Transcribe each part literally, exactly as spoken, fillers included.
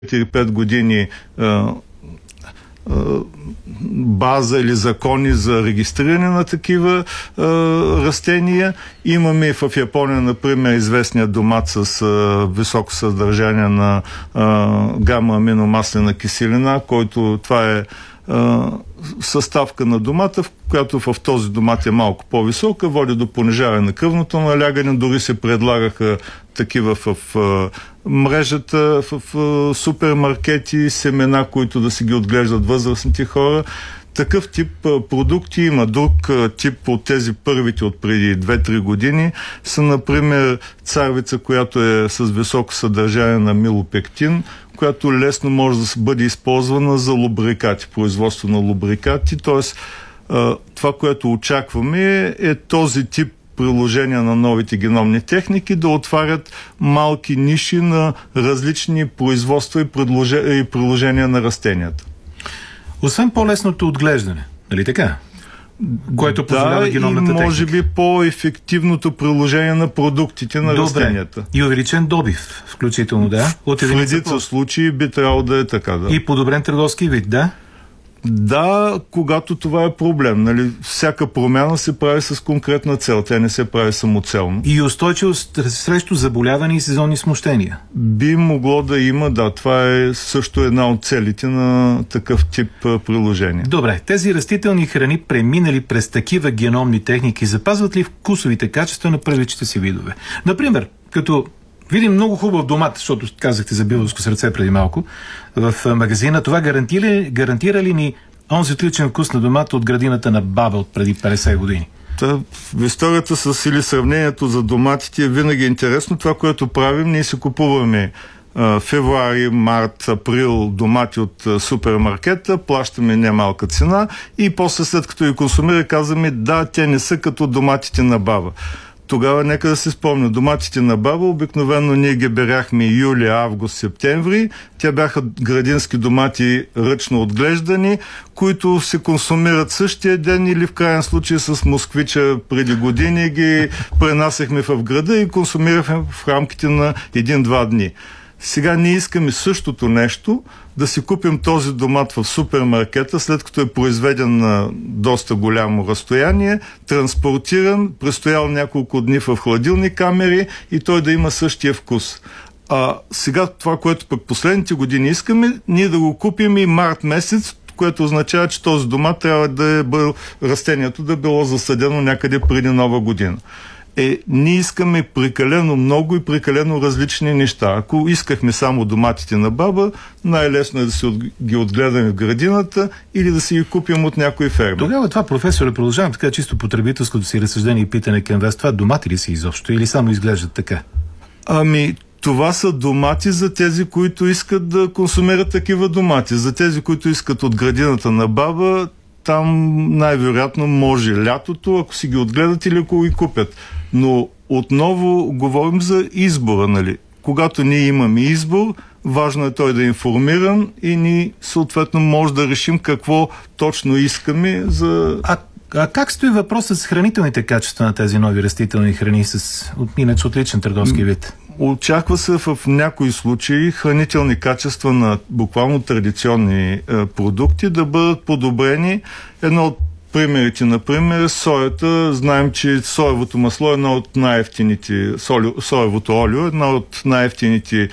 четири-пет години база или закони за регистриране на такива а, растения. Имаме в Япония, например, известния домат с а, високо съдържание на гама-аминомаслена киселина, който това е а, съставка на домата, в която в този домат е малко по-висока, води до понижаване на кръвното налягане. Дори се предлагаха такива в, в мрежата, в, в супермаркети, семена, които да си ги отглеждат възрастните хора. Такъв тип продукти има. Друг тип от тези първите от преди две-три години са, например, царвица, която е с високо съдържание на милопектин, която лесно може да бъде използвана за лубрикати, производство на лубрикати. Тоест, това, което очакваме, е този тип приложения на новите геномни техники да отварят малки ниши на различни производства и, и приложения на растенията. Освен по-лесното отглеждане, нали така? Което позволява да, геномната техника. Да, и може техника. би по-ефективно приложение на продуктите на Добре. растенията. И увеличен добив, включително, да? От в редица случаи би трябвало да е така, да. И подобрен търговски вид, да? Да, когато това е проблем. Нали? Всяка промяна се прави с конкретна цел. Тя не се прави самоцелно. И устойчивост срещу заболяване и сезонни смущения. Би могло да има, да. Това е също една от целите на такъв тип приложение. Добре, тези растителни храни, преминали през такива геномни техники, запазват ли вкусовите качества на първичните си видове? Например, като видим много хубав домат, защото казахте за биловско сърце преди малко, в магазина, това гарантира, гарантира ли ни онзи отличен вкус на домата от градината на баба от преди петдесет години? Та, в историята с или сравнението за доматите е винаги интересно. Това, което правим, ние си купуваме а, февруари, март, април домати от а, супермаркета, плащаме немалка цена и после след като ги консумира, казваме, да, те не са като доматите на баба. Тогава нека да се спомня, доматите на баба обикновено ние ги беряхме юли, август, септември. Те бяха градински домати ръчно отглеждани, които се консумират същия ден или в крайен случай с москвича преди години ги пренасяхме в града и консумирахме в рамките на един-два дни. Сега ние искаме същото нещо, да си купим този домат в супермаркета, след като е произведен на доста голямо разстояние, транспортиран, престоял няколко дни в хладилни камери и той да има същия вкус. А сега това, което пък последните години искаме, ние да го купим и март месец, което означава, че този домат трябва да е бъл, растението да е било засадено някъде преди Нова година. Е, ние искаме прекалено много и прекалено различни неща. Ако искахме само доматите на баба, най-лесно е да си от, ги отгледаме в градината или да си ги купим от някой фермер. Тогава това, професоре, продължавам така чисто потребителското си разсъждение и питане към вас. Това домати ли са изобщо или само изглеждат така? Ами, това са домати за тези, които искат да консумират такива домати. За тези, които искат от градината на баба, там най-вероятно може лятото, ако си ги отгледат или ако ги купят. Но отново говорим за избора, нали? Когато ние имаме избор, важно е той да е информиран и ние съответно може да решим какво точно искаме за... А, а как стои въпросът с хранителните качества на тези нови растителни храни с иначе отличен търговски вид? Очаква се в някои случаи хранителни качества на буквално традиционни е, продукти да бъдат подобрени. Едно от примерите, например, соята. Знаем, че соевото масло е едно от най-евтините, соевото олио, една от най-евтините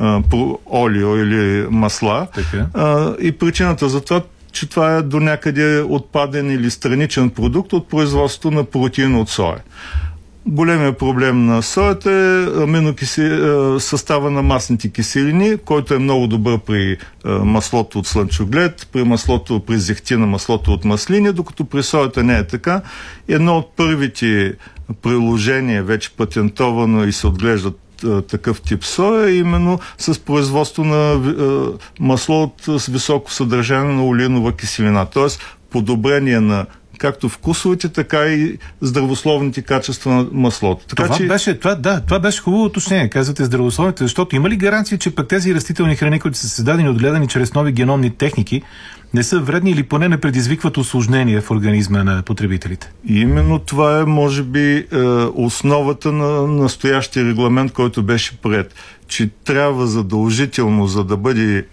олио или масла. А, и причината за това, че това е до някъде отпаден или страничен продукт от производството на протеин от соя. Големият проблем на соята е аминокиси... състава на масните киселини, който е много добър при маслото от слънчоглед, при маслото, при зехтина, маслото от маслини, докато при соята не е така. Едно от първите приложения, вече патентовано и се отглеждат такъв тип соя, именно с производство на масло от с високо съдържание на олеинова киселина. Т.е. подобрение на както вкусовите, така и здравословните качества на маслото. Така, това, че... беше, това, да, това беше хубаво уточнение, казвате здравословните, защото има ли гаранция, че пък тези растителни храни, които са създадени и отгледани чрез нови геномни техники, не са вредни или поне не предизвикват усложнения в организма на потребителите? И именно това е, може би, е, основата на настоящия регламент, който беше приет, че трябва задължително, за да бъде